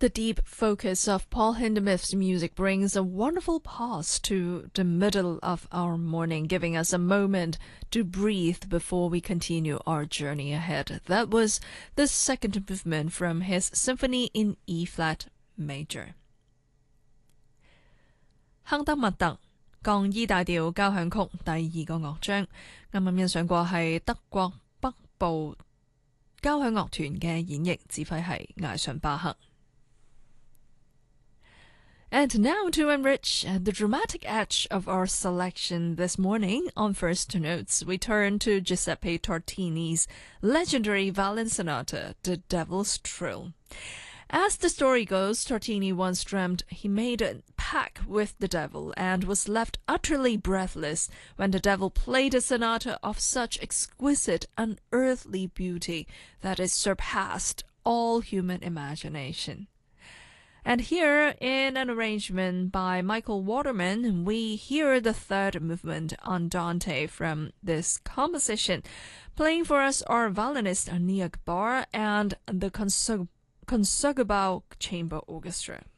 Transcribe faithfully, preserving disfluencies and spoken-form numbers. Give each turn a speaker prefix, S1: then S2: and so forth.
S1: The deep focus of Paul Hindemith's music brings a wonderful pause to the middle of our morning, giving us a moment to breathe before we continue our journey ahead. That was the second movement from his Symphony in E-flat major. 亨德默特降 E 大調交響曲第二個樂章，啱啱欣賞過係德國北部交響樂團嘅演繹，指揮係艾遜巴克。And now to enrich the dramatic edge of our selection this morning, on First Notes, we turn to Giuseppe Tartini's legendary violin sonata, The Devil's Trill. As the story goes, Tartini once dreamt he made a pact with the devil and was left utterly breathless when the devil played a sonata of such exquisite, unearthly beauty that it surpassed all human imagination. And here, in an arrangement by Michael Waterman, we hear the third movement, Andante, from this composition. Playing for us are violinist Ania Gbar and the Concertgebouw Chamber Orchestra.